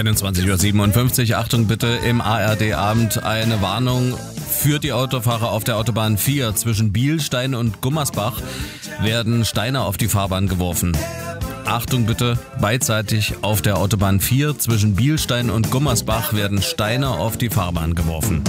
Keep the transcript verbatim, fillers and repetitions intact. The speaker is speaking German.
einundzwanzig Uhr siebenundfünfzig, Achtung bitte, im A R D-Abend eine Warnung für die Autofahrer auf der Autobahn vier. Zwischen Bielstein und Gummersbach werden Steine auf die Fahrbahn geworfen. Achtung bitte, beidseitig auf der Autobahn vier zwischen Bielstein und Gummersbach werden Steine auf die Fahrbahn geworfen.